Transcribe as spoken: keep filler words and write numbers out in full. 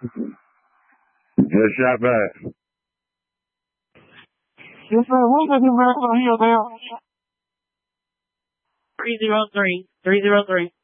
Good shot back. Yes, sir. We'll get him back on the hill now. three zero three. three zero three.